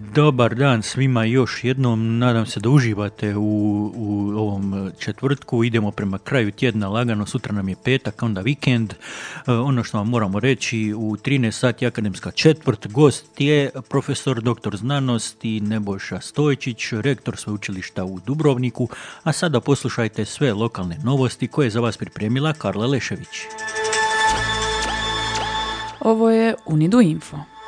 Dobar dan svima još jednom, nadam se da uživate u ovom četvrtku, idemo prema kraju tjedna lagano, sutra nam je petak, onda vikend. Ono što vam moramo reći, u 13 sati akademska četvrt, gost je profesor dr. znanosti Nebojša Stojčić, rektor sveučilišta u Dubrovniku, a sada poslušajte sve lokalne novosti koje je za vas pripremila Karla Lešević. Ovo je Unidu Info.